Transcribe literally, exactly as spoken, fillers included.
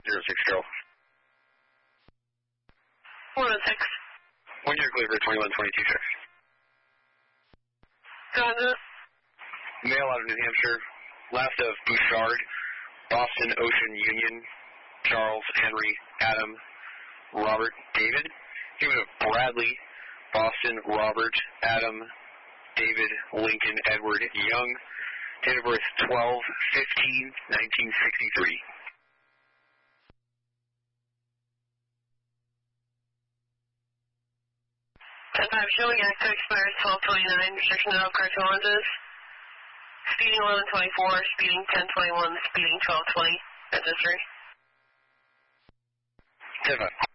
zero six Girl. one oh six. One year clear for twenty-one twenty-two, sir. Gonza. Mail out of New Hampshire. Last of Bouchard, Boston Ocean Union, Charles, Henry, Adam, Robert, David. Human of Bradley, Boston, Robert, Adam, David, Lincoln, Edward, Young. Date of birth twelve fifteen nineteen sixty-three. ten five showing active expires twelve twenty-nine, restriction of correction lenses. Speeding eleven twenty-four, speeding ten twenty-one, speeding twelve twenty. That's history. ten five.